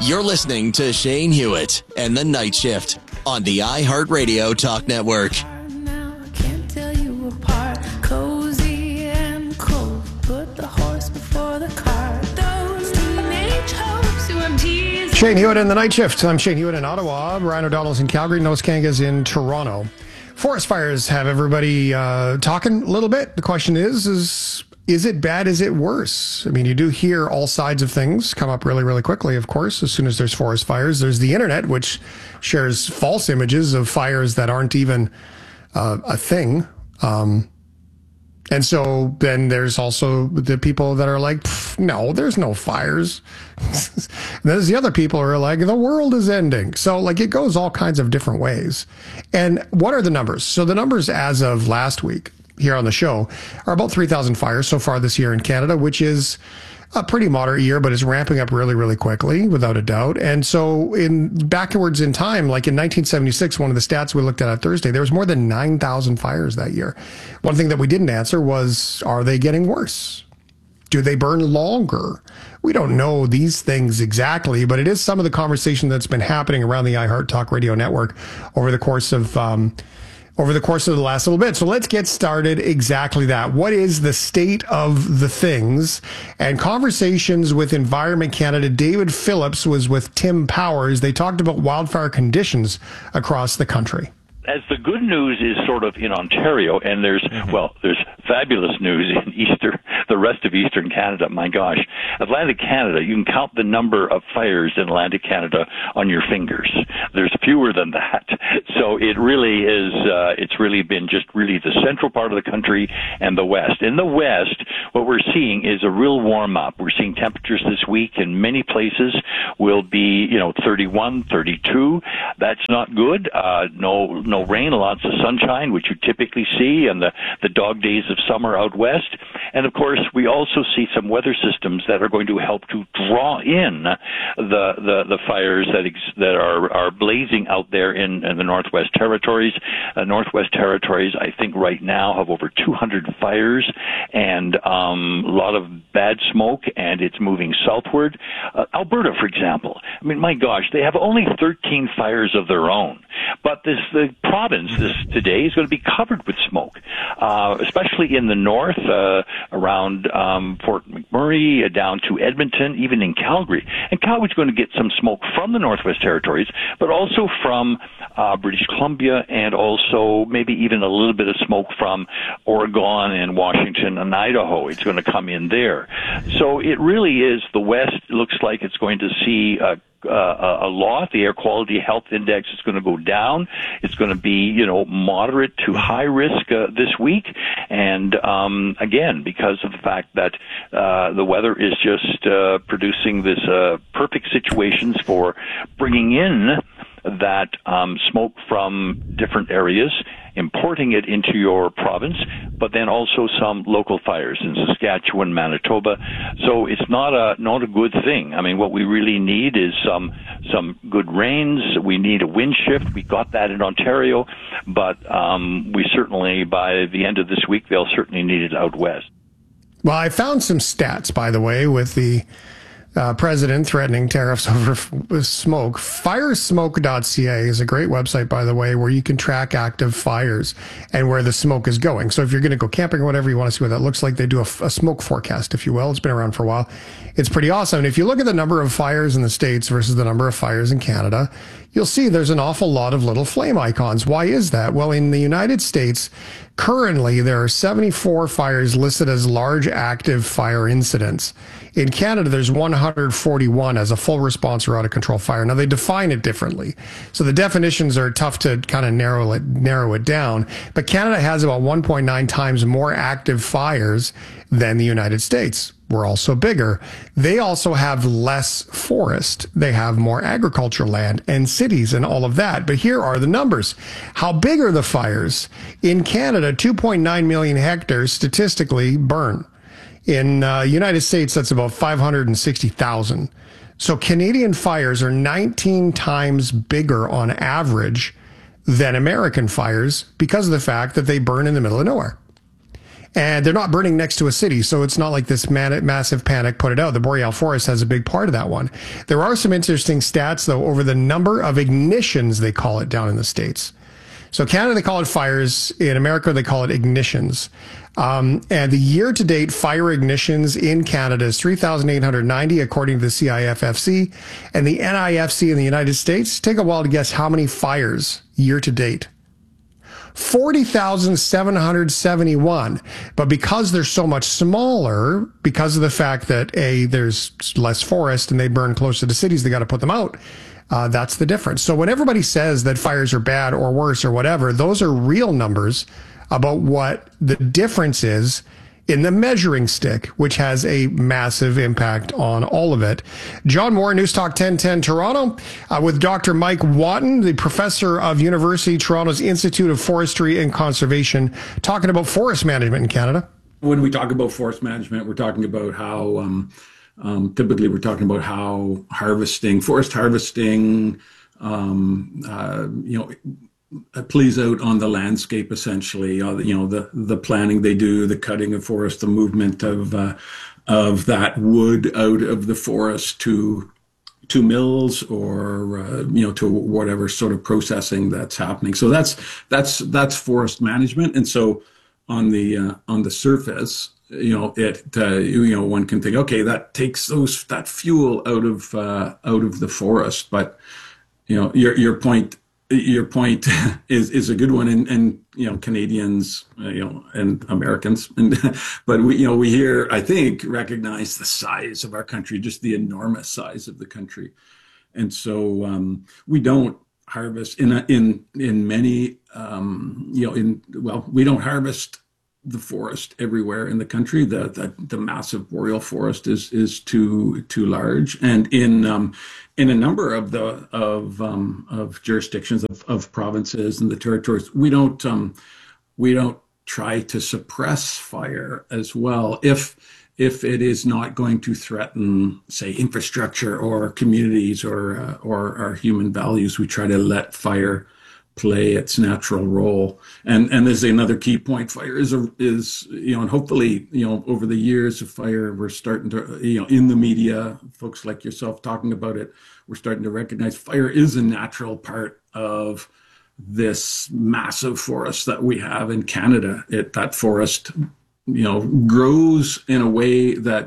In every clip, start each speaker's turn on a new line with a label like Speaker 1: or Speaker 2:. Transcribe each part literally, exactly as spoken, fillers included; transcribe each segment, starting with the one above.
Speaker 1: You're listening to Shane Hewitt and the Night Shift on the iHeartRadio Talk Network.
Speaker 2: Shane Hewitt and the Night Shift. I'm Shane Hewitt in Ottawa. Ryan O'Donnell's in Calgary. Noah Skanga's in Toronto. Forest fires have everybody uh, talking a little bit. The question is, is, is it bad? Is it worse? I mean, you do hear all sides of things come up really, really quickly, of course, as soon as there's forest fires. There's the internet, which shares false images of fires that aren't even uh, a thing. Um, and so then there's also the people that are like, no, there's no fires. There's the other people who are like, the world is ending. So like it goes all kinds of different ways. And what are the numbers? So the numbers as of last week here on the show are about three thousand fires so far this year in Canada, which is a pretty moderate year, but it's ramping up really, really quickly, without a doubt. And so in backwards in time, like in nineteen seventy-six, one of the stats we looked at on Thursday, there was more than nine thousand fires that year. One thing that we didn't answer was, are they getting worse? Do they burn longer? We don't know these things exactly, but it is some of the conversation that's been happening around the iHeart Talk Radio Network over the course of um, over the course of the last little bit. So let's get started exactly that. What is the state of the things? And conversations with Environment Canada. David Phillips was with Tim Powers. They talked about wildfire conditions across the country.
Speaker 3: As the good news is sort of in Ontario, and there's, mm-hmm. well, there's fabulous news in Eastern, the rest of Eastern Canada. My gosh. Atlantic Canada, you can count the number of fires in Atlantic Canada on your fingers. There's fewer than that. So it really is, uh, it's really been just really the central part of the country and the West. In the West, what we're seeing is a real warm up. We're seeing temperatures this week in many places will be, you know, thirty-one, thirty-two. That's not good. Uh, no, no rain, lots of sunshine, which you typically see, and the, the dog days of summer out west. And of course, we also see some weather systems that are going to help to draw in the the, the fires that ex, that are, are blazing out there in, in the Northwest Territories. Uh, Northwest Territories, I think right now have over two hundred fires and um, a lot of bad smoke, and it's moving southward. Uh, Alberta, for example, I mean, my gosh, they have only thirteen fires of their own, but this the province this today is going to be covered with smoke, uh, especially in the north, uh, around um, Fort McMurray, uh, down to Edmonton, even in Calgary. And Calgary's going to get some smoke from the Northwest Territories, but also from uh, British Columbia, and also maybe even a little bit of smoke from Oregon and Washington and Idaho. It's going to come in there. So it really is, the West looks like it's going to see uh, Uh, a lot. The air quality health index is going to go down. It's going to be, you know, moderate to high risk uh, this week. And um, again, because of the fact that uh, the weather is just uh, producing this uh, perfect situations for bringing in that um, smoke from different areas, importing it into your province, but then also some local fires in Saskatchewan, Manitoba. So it's not a not a good thing. I mean, what we really need is some some good rains. We need a wind shift. We got that in Ontario, but um, we certainly, by the end of this week, they'll certainly need it out west.
Speaker 2: Well, I found some stats, by the way, with the Uh, president threatening tariffs over f- smoke. Firesmoke dot c a is a great website, by the way, where you can track active fires and where the smoke is going. So if you're going to go camping or whatever, you want to see what that looks like, they do a, f- a smoke forecast, if you will. It's been around for a while. It's pretty awesome. And if you look at the number of fires in the States versus the number of fires in Canada, you'll see there's an awful lot of little flame icons. Why is that? Well, in the United States, currently there are seventy-four fires listed as large active fire incidents. In Canada, there's one hundred forty-one as a full response or out of control fire. Now, they define it differently. So the definitions are tough to kind of narrow it, narrow it down. But Canada has about one point nine times more active fires than the United States. We're also bigger. They also have less forest. They have more agricultural land and cities and all of that. But here are the numbers. How big are the fires? In Canada, two point nine million hectares statistically burn. In uh, United States, that's about five hundred sixty thousand. So Canadian fires are nineteen times bigger on average than American fires because of the fact that they burn in the middle of nowhere. And they're not burning next to a city, so it's not like this man- massive panic put it out. The boreal forest has a big part of that one. There are some interesting stats, though, over the number of ignitions, they call it, down in the States. So Canada, they call it fires. In America, they call it ignitions. Um, and the year-to-date fire ignitions in Canada is three thousand eight hundred ninety, according to the C I F F C. And the N I F C in the United States, take a while to guess how many fires year-to-date. forty thousand seven hundred seventy-one. But because they're so much smaller, because of the fact that, A, there's less forest and they burn close to the cities, they got to put them out. Uh, that's the difference. So when everybody says that fires are bad or worse or whatever, those are real numbers about what the difference is in the measuring stick, which has a massive impact on all of it. John Moore, News Talk ten ten Toronto, uh, with Doctor Mike Watton, the professor of University of Toronto's Institute of Forestry and Conservation, talking about forest management in Canada.
Speaker 4: When we talk about forest management, we're talking about how, um, um, typically we're talking about how harvesting, forest harvesting, um, uh, you know, plays out on the landscape, essentially. Uh, you know, the the planning they do, the cutting of forest, the movement of uh, of that wood out of the forest to to mills or uh, you know, to whatever sort of processing that's happening. So that's that's that's forest management. And so on the uh, on the surface, you know, it uh, you know, one can think, okay, that takes those that fuel out of uh, out of the forest. But you know, your your point. Your point is, is a good one, and, and you know, Canadians, uh, you know, and Americans, and but we, you know, we here, I think, recognize the size of our country, just the enormous size of the country, and so um, we don't harvest in a, in in many, um, you know, in well, we don't harvest the forest everywhere in the country. The the, the massive boreal forest is is too too large, and in um, in a number of the of um, of jurisdictions of, of provinces and the territories, we don't um, we don't try to suppress fire as well if if it is not going to threaten, say, infrastructure or communities or uh, or our human values. We try to let fire play its natural role. And and there's another key point. Fire is a, is you know, and hopefully, you know, over the years of fire, we're starting to, you know, in the media, folks like yourself talking about it, we're starting to recognize fire is a natural part of this massive forest that we have in Canada. It that forest, you know, grows in a way that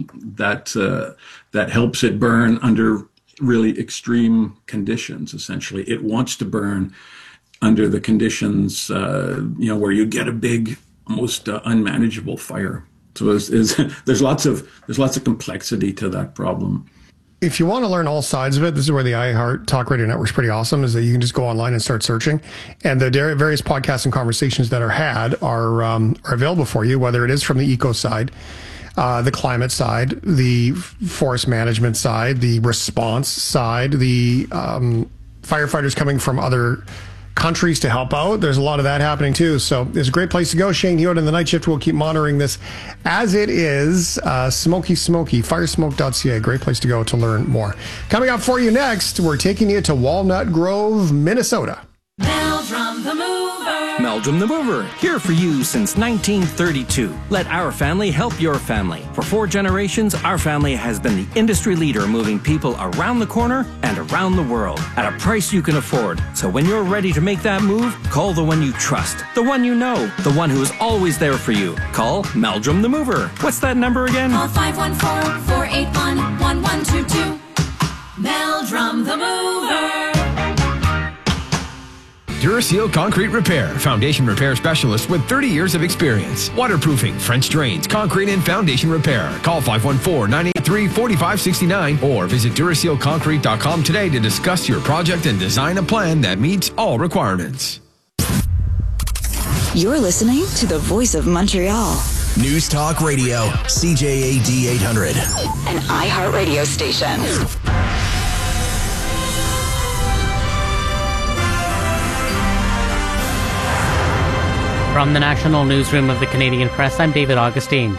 Speaker 4: that uh, that helps it burn under really extreme conditions. Essentially, it wants to burn under the conditions, uh, you know, where you get a big, almost uh, unmanageable fire. So is, is, there's lots of there's lots of complexity to that problem.
Speaker 2: If you want to learn all sides of it, this is where the iHeart Talk Radio Network's pretty awesome, is that you can just go online and start searching. And the various podcasts and conversations that are had are um, are available for you, whether it is from the eco side, uh, the climate side, the forest management side, the response side, the um, firefighters coming from other countries to help out. There's a lot of that happening too. So it's a great place to go. Shane Hewitt and the Night Shift will keep monitoring this as it is. Uh, Smoky Smoky, firesmoke dot c a. Great place to go to learn more. Coming up for you next, we're taking you to Walnut Grove, Minnesota.
Speaker 5: Meldrum the Mover.
Speaker 6: Meldrum the Mover, here for you since nineteen thirty-two. Let our family help your family. For four generations, our family has been the industry leader moving people around the corner and around the world at a price you can afford. So when you're ready to make that move, call the one you trust, the one you know, the one who is always there for you. Call Meldrum the Mover. What's that number again?
Speaker 5: Call five one four, four eight one, one one two two. Meldrum the Mover.
Speaker 7: Duraseal Concrete Repair, foundation repair specialist with thirty years of experience. Waterproofing, French drains, concrete and foundation repair. Call five one four, nine eight three, four five six nine or visit Duraseal Concrete dot com today to discuss your project and design a plan that meets all requirements.
Speaker 8: You're listening to the Voice of Montreal.
Speaker 1: News Talk Radio, C J A D eight hundred.
Speaker 8: An iHeart radio station.
Speaker 9: From the National Newsroom of the Canadian Press, I'm David Augustine.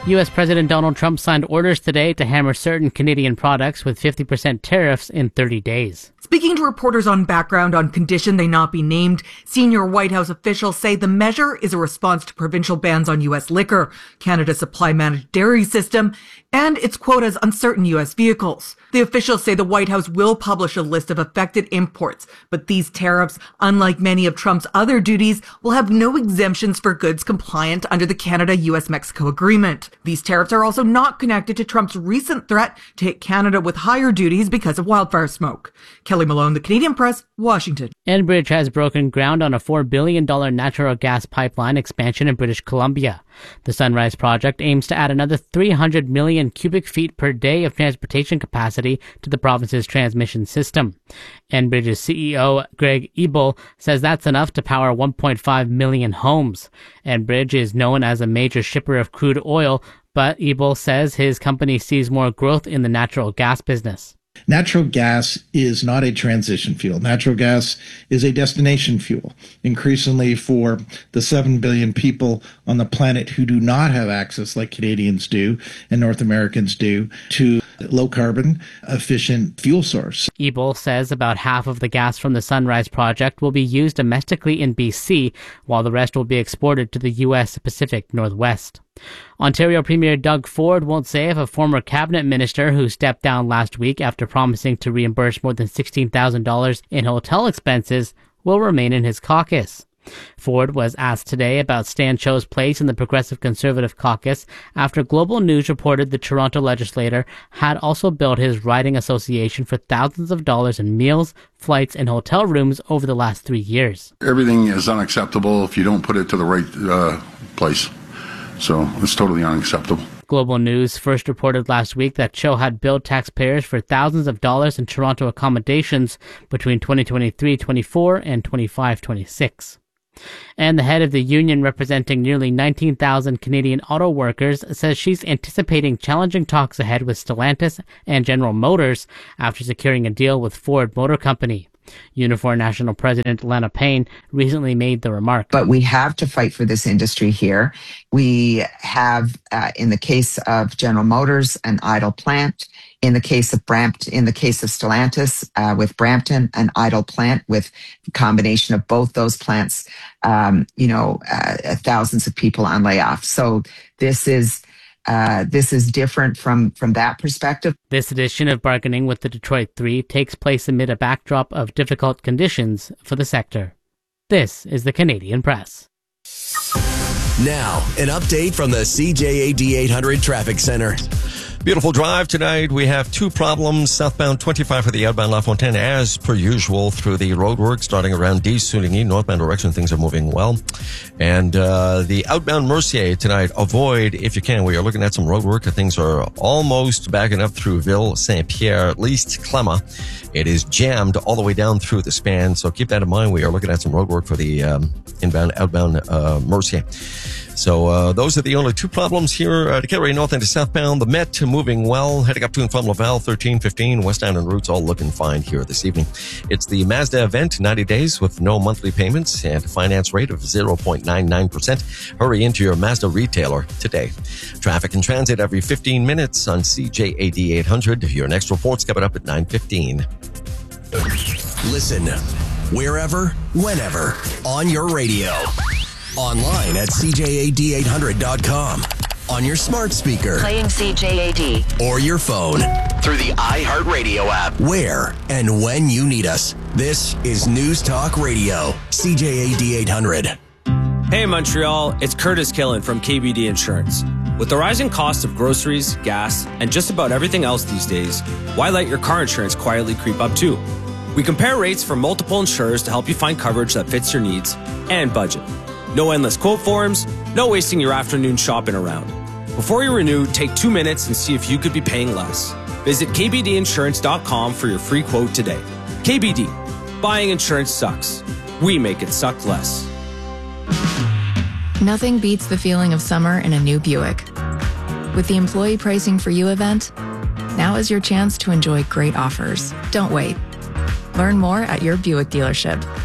Speaker 9: U S President Donald Trump signed orders today to hammer certain Canadian products with fifty percent tariffs in thirty days.
Speaker 10: Speaking to reporters on background on condition they not be named, senior White House officials say the measure is a response to provincial bans on U S liquor, Canada's supply-managed dairy system, and its quotas on certain U S vehicles. The officials say the White House will publish a list of affected imports, but these tariffs, unlike many of Trump's other duties, will have no exemptions for goods compliant under the Canada-U S Mexico agreement. These tariffs are also not connected to Trump's recent threat to hit Canada with higher duties because of wildfire smoke. Kelly Malone, The Canadian Press, Washington.
Speaker 9: Enbridge has broken ground on a four billion dollars natural gas pipeline expansion in British Columbia. The Sunrise Project aims to add another three hundred million cubic feet per day of transportation capacity to the province's transmission system. Enbridge's C E O, Greg Ebel, says that's enough to power one point five million homes. Enbridge is known as a major shipper of crude oil, but Ebel says his company sees more growth in the natural gas business.
Speaker 11: Natural gas is not a transition fuel. Natural gas is a destination fuel. Increasingly for the seven billion people on the planet who do not have access, like Canadians do and North Americans do, to low carbon, efficient fuel source.
Speaker 9: Ebel says about half of the gas from the Sunrise Project will be used domestically in B C, while the rest will be exported to the U S Pacific Northwest. Ontario Premier Doug Ford won't say if a former cabinet minister who stepped down last week after promising to reimburse more than sixteen thousand dollars in hotel expenses will remain in his caucus. Ford was asked today about Stan Cho's place in the Progressive Conservative caucus after Global News reported the Toronto legislator had also billed his riding association for thousands of dollars in meals, flights, and hotel rooms over the last three years.
Speaker 12: Everything is unacceptable if you don't put it to the right uh, place. So it's totally unacceptable.
Speaker 9: Global News first reported last week that Cho had billed taxpayers for thousands of dollars in Toronto accommodations between twenty twenty-three twenty-four and twenty-five twenty-six. And the head of the union representing nearly nineteen thousand Canadian auto workers says she's anticipating challenging talks ahead with Stellantis and General Motors after securing a deal with Ford Motor Company. Unifor National President Lana Payne recently made the remark.
Speaker 13: But we have to fight for this industry here. We have, uh, in the case of General Motors, an idle plant. In the case of Brampton, in the case of Stellantis, uh, with Brampton, an idle plant with a combination of both those plants, um, you know, uh, thousands of people on layoff. So this is Uh, this is different from, from that perspective.
Speaker 9: This edition of Bargaining with the Detroit Three takes place amid a backdrop of difficult conditions for the sector. This is the Canadian Press.
Speaker 1: Now, an update from the C J A D eight hundred Traffic Center.
Speaker 14: Beautiful drive tonight. We have two problems. Southbound twenty-five for the outbound La Fontaine, as per usual, through the roadwork starting around D. Souligny. Northbound direction, things are moving well. And uh, the outbound Mercier tonight, avoid if you can. We are looking at some roadwork. Things are almost backing up through Ville, Saint-Pierre, at least Clement. It is jammed all the way down through the span. So keep that in mind. We are looking at some roadwork for the um, inbound, outbound uh, Mercier. So uh, those are the only two problems here. Uh, to Calgary North into southbound, the Met moving well, heading up to and from Laval, thirteen fifteen. West Island routes all looking fine here this evening. It's the Mazda event, ninety days with no monthly payments and a finance rate of zero point nine nine percent. Hurry into your Mazda retailer today. Traffic and transit every fifteen minutes on C J A D eight hundred. Your next report's coming up at nine fifteen.
Speaker 1: Listen wherever, whenever, on your radio. Online at C J A D eight hundred dot com. On your smart speaker.
Speaker 8: Playing C J A D.
Speaker 1: Or your phone. Through the iHeartRadio app. Where and when you need us. This is News Talk Radio. C J A D eight hundred.
Speaker 15: Hey Montreal, it's Curtis Killen from K B D Insurance. With the rising cost of groceries, gas, and just about everything else these days, why let your car insurance quietly creep up too? We compare rates from multiple insurers to help you find coverage that fits your needs and budget. No endless quote forms, no wasting your afternoon shopping around. Before you renew, take two minutes and see if you could be paying less. Visit K B D insurance dot com for your free quote today. K B D. Buying insurance sucks. We make it suck less.
Speaker 16: Nothing beats the feeling of summer in a new Buick. With the Employee Pricing for You event, now is your chance to enjoy great offers. Don't wait. Learn more at your Buick dealership.